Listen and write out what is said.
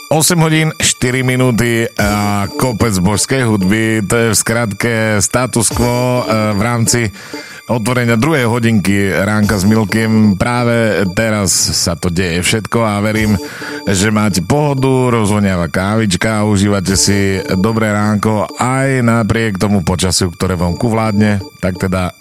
8 hodín, 4 minúty a kopec božskej hudby. To je v skratke status quo v rámci otvorenia druhej hodinky Ránka s Milkem. Práve teraz sa to deje všetko a verím, že máte pohodu, rozvoniava kávička a užívate si dobré ránko aj napriek tomu počasiu, ktoré vonku vládne. Tak teda